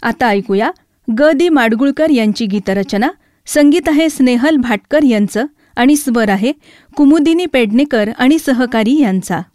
आता ऐकूया ग दी माडगुळकर यांची गीतरचना. संगीत आहे स्नेहल भाटकर यांचं आणि स्वर आहे कुमुदिनी पेडणेकर आणि सहकारी यांचा.